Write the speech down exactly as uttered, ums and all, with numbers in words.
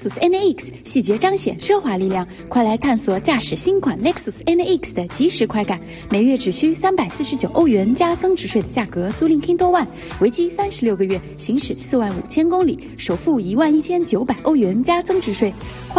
Lexus N A X， 细节彰显奢华力量。快来探索驾驶新款 Lexus N A X 的即时快感，每月只需三百四十九欧元加增值税的价格租赁 Kindle One， 为期三十六个月，行驶四万五千公里，首付一万一千九百欧元加增值税。